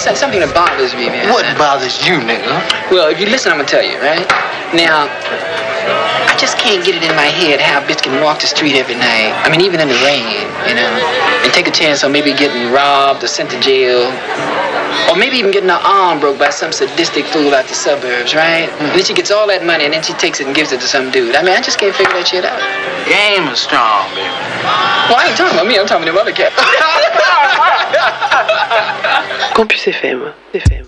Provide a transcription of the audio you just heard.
something that bothers me, man. What bothers you, nigga? Well, if you listen, I'm gonna tell you, right? Now, I just can't get it in my head how a bitch can walk the street every night. I mean, even in the rain, you know, and take a chance on maybe getting robbed or sent to jail. Or maybe even getting her arm broke by some sadistic fool out the suburbs, right? And then she gets all that money and then she takes it and gives it to some dude. I mean, I just can't figure that shit out. Game is strong, baby. Well, I ain't talking about me, I'm talking about them other cats. Campus FM.